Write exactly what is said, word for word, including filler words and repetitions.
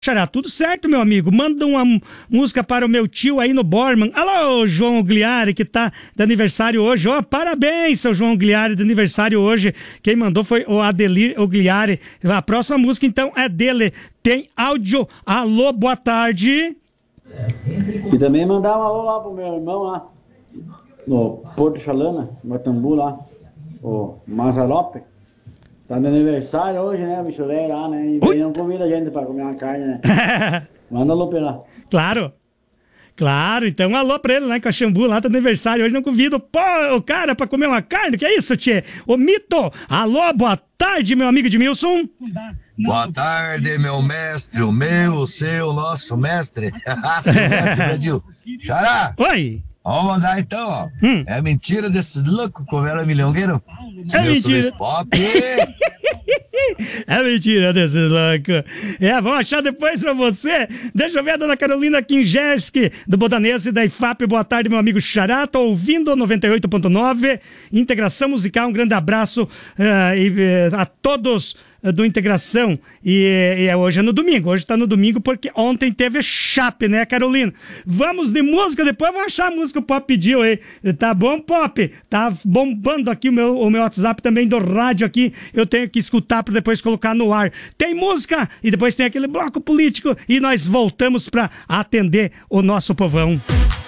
Xará, tudo certo, meu amigo. Manda uma m- música para o meu tio aí no Borman. Alô, João Gliari, que tá de aniversário hoje. Ó, parabéns, seu João Gliari, de aniversário hoje. Quem mandou foi o Adelir Gliari. A próxima música, então, é dele. Tem áudio. Alô, boa tarde. E também mandar um alô lá pro meu irmão lá, no Porto Chalana, no Tambu lá, o Mazarope. Tá no aniversário hoje, né, o bicho velho lá, né? E Oi? ele não convida a gente pra comer uma carne, né? Manda alô pra lá. Claro. Claro, então um alô pra ele lá em Caxambu, lá tá aniversário. Hoje não convido pô, o cara pra comer uma carne. Que é isso, tchê? Ô, Mito. Alô, boa tarde, meu amigo Edmilson. Boa tarde, meu mestre, o meu, o seu, nosso mestre. Seu mestre Brasil. Xará, Oi. vamos mandar então, ó. Hum. É mentira desses loucos com o velho milhongueiro? É Meu mentira. Sulis Pop. É mentira desses loucos. É, vamos achar depois pra você. Deixa eu ver a dona Carolina Kingerski, do Bodanese e da I F A P. Boa tarde, meu amigo Xará. Tô ouvindo noventa e oito ponto nove. Integração Musical. Um grande abraço uh, e, uh, a todos uh, do Integração. E, e hoje é no domingo. Hoje tá no domingo porque ontem teve Chape, né, Carolina? Vamos de música. Depois vamos achar a música que o Pop pediu aí. Tá bom, Pop? Tá bombando aqui o meu, o meu WhatsApp também do rádio aqui. Eu tenho que escutar para depois colocar no ar. Tem música e depois tem aquele bloco político e nós voltamos para atender o nosso povão.